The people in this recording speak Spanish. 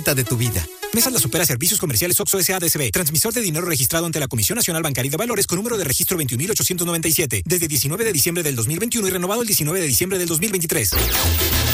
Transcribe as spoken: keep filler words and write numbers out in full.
de tu vida. Mesa La Supera Servicios Comerciales Oxxo S A D C B. Transmisor de dinero registrado ante la Comisión Nacional Bancaria y de Valores con número de registro veintiún mil ochocientos noventa y siete. Desde diecinueve de diciembre del dos mil veintiuno y renovado el diecinueve de diciembre del dos mil veintitrés.